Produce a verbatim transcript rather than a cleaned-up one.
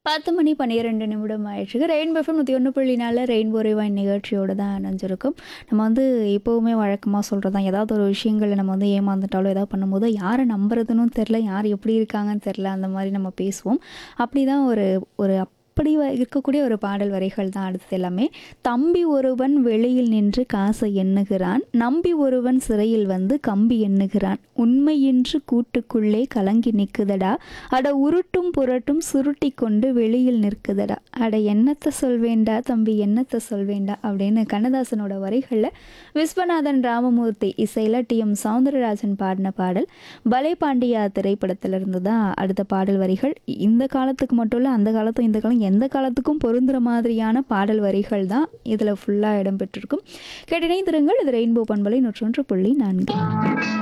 பத்து மணி பன்னிரெண்டு நிமிடம் ஆயிடுச்சுங்க. ரெயின்போ எஃப்எம் நூற்றி ஒன்று புள்ளி நாலில் ரெயின்போ ரிவைண்ட் நிகழ்ச்சியோடு தான் இணைஞ்சிருக்கும். நம்ம வந்து எப்போவுமே வழக்கமாக சொல்கிறது தான், ஏதாவது ஒரு விஷயங்களில் நம்ம வந்து ஏமாந்துட்டாலோ ஏதாவது பண்ணும்போது யாரை நம்புறதுன்னு தெரில, யார் எப்படி இருக்காங்கன்னு தெரில, அந்த மாதிரி நம்ம பேசுவோம். அப்படி தான் ஒரு ஒரு அப்படி வ- இருக்கக்கூடிய ஒரு பாடல் வரிகள் தான் அடுத்தது எல்லாமே. தம்பி ஒருவன் வெளியில் நின்று காசை எண்ணுகிறான், நம்பி ஒருவன் சிறையில் வந்து கம்பி எண்ணுகிறான், உண்மையின்று கூட்டுக்குள்ளே கலங்கி நிற்குதடா, அட உருட்டும் புரட்டும் சுருட்டி கொண்டு வெளியில் நிற்குதடா, அட என்னத்தை சொல்வேண்டா தம்பி என்னத்தை சொல்வேண்டா அப்படின்னு கண்ணதாசனோட வரிகளில் விஸ்வநாதன் ராமமூர்த்தி இசையில் டி எம் சௌந்தரராஜன் பாடின பாடல் பலே பாண்டியா திரைப்படத்திலிருந்து தான் அடுத்த பாடல் வரிகள். இந்த காலத்துக்கு மட்டும் இல்லை, அந்த காலத்தும் இந்த காலம் எந்த காலத்துக்கும் பொருந்துகிற மாதிரியான பாடல் வரிகள் தான் இதில் ஃபுல்லாக இடம்பெற்றிருக்கும். கேட்டினை திருங்கள். இது ரெயின்போ பண்பலை நூற்றொன்று புள்ளி நான்கு.